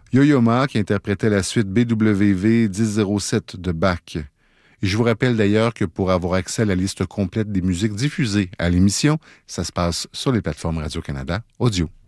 Yo-Yo Ma qui interprétait la suite BWV 1007 de Bach. Et je vous rappelle d'ailleurs que pour avoir accès à la liste complète des musiques diffusées à l'émission, ça se passe sur les plateformes Radio-Canada Audio.